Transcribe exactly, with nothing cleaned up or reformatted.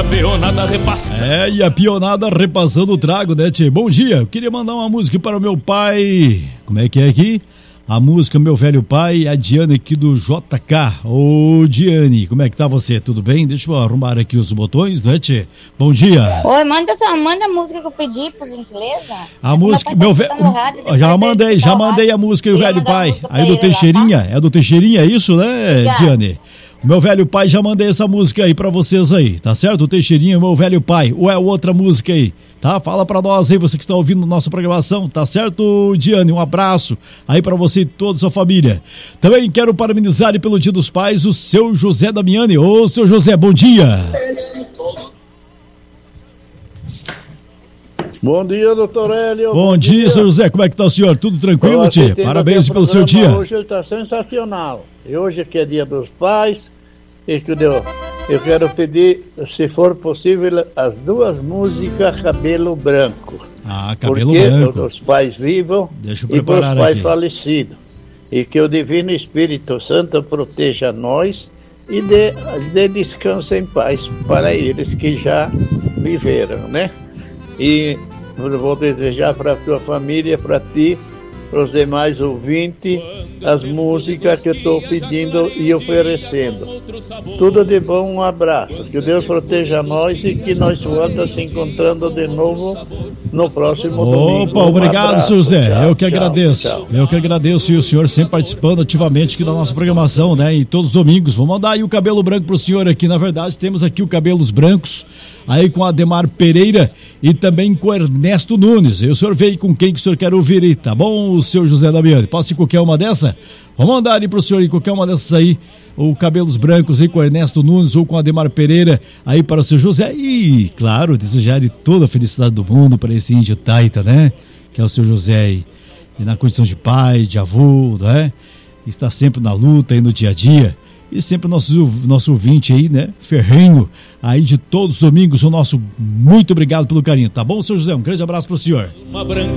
a peonada repassa. É, e a peonada repassando o trago, né, tchê? Bom dia, eu queria mandar uma música para o meu pai. Como é que é aqui? A música Meu Velho Pai, a Diane aqui do J K. Ô, Diane, como é que tá você? Tudo bem? Deixa eu arrumar aqui os botões, né, tchê? Bom dia. Oi, manda, só, manda a música que eu pedi, por gentileza. A música, meu velho... Já mandei, já mandei a música E o Velho Pai. Aí do Teixeirinha, lá, tá? É do Teixeirinha, é isso, né, já. Diane? Meu Velho Pai, já mandei essa música aí pra vocês aí, tá certo? O Teixeirinha, Meu Velho Pai. Ou é outra música aí, tá? Fala pra nós aí, você que está ouvindo nossa programação, tá certo, Diane? Um abraço aí pra você e toda a sua família. Também quero parabenizar pelo Dia dos Pais o seu José Damiani. Ô, seu José, bom dia. Bom dia, doutor Hélio. Bom, bom dia, dia, seu José. Como é que tá o senhor? Tudo tranquilo, tio? Parabéns pelo seu dia. Hoje ele tá sensacional. E hoje que é Dia dos Pais, e que eu, eu quero pedir, se for possível, as duas músicas Cabelo Branco. Ah, Cabelo porque Branco. Porque os pais vivos e os pais aqui. falecidos. E que o Divino Espírito Santo proteja nós e dê, dê descanso em paz para eles que já viveram, né? E eu vou desejar para a tua família, para ti, para os demais ouvintes, as músicas que eu estou pedindo e oferecendo. Tudo de bom, um abraço. Que Deus proteja nós e que nós voltamos se encontrando de novo no próximo Opa, domingo. Opa, um obrigado, abraço, seu Zé. tchau, eu que tchau, agradeço. Tchau. Eu que agradeço e o senhor sempre participando ativamente aqui da nossa programação, né? E todos os domingos. Vou mandar aí o cabelo branco pro senhor aqui. Na verdade, temos aqui o Cabelos Brancos, aí com Ademar Pereira e também com Ernesto Nunes. E o senhor veio com quem que o senhor quer ouvir aí, tá bom, o seu José Damiani? Pode ser qualquer uma dessa? Vou mandar aí pro senhor aí qualquer uma dessas aí, o Cabelos Brancos aí com Ernesto Nunes ou com Ademar Pereira aí para o seu José. E, claro, desejar de toda a felicidade do mundo para esse índio taita, né? Que é o seu José aí. E na condição de pai, de avô, né? Está sempre na luta aí no dia a dia. E sempre nosso, nosso ouvinte aí, né? Ferrenho, aí de todos os domingos, o nosso muito obrigado pelo carinho, tá bom, seu José? Um grande abraço pro senhor.